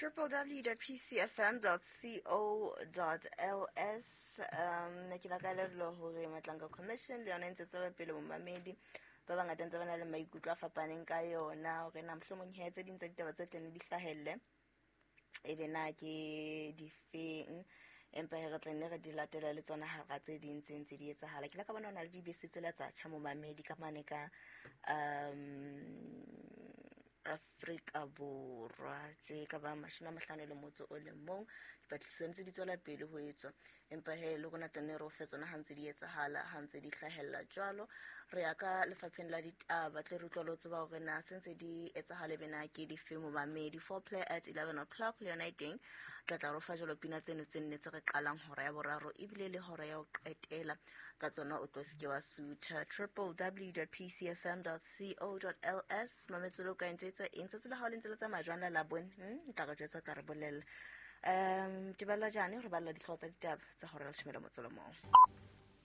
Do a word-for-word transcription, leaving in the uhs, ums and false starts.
w w w dot p c f m dot co dot l s. um ne ke la ka le lo hore Matlanka Commission le yona ntse tswela pele mo mamedi ba bangata ntse ba na le maikutlo a fapaneng ka yona hore na mohlomong he tse ding tsa ditaba tse teng di hlahelle e be na ke di feng empa he re tlenne re di latela le tsona ha ra tse ding tse ntse di etsahala. Ke la ka bona hona le di bese tse la tsa tjha mo mamedi ka mane ka um Afrika Borwa tse ka ba mashome a mahlano le motso o le mong. Dipatlisiso ntse di tswela pele ho etswa empa he le rona tenne re o fe tsona ha ntse di etsahala ha ntse di hlahella jwalo. Re ya ka lefapheng la ditaba tle re utlwa lo tseba hore na sentse di etsahala bena ke di fe mo mamedi. Four play at eleven o'clock le yona teng tla tla ro fa jalo pina tseno tse nne tse re qalang hora ya boraro ebile le hora ya ho qetela ka tsona o tlo se ke wa suta. w w w dot p c f m dot co dot l s mametselo ka ntse tsa ntse tsela ha le ntse le tsa majwana la bone hm tla go jetsa ka re bolella um tiballa jane re balla dihlotsa ditaba tsa hore le tshimela motsolo mo.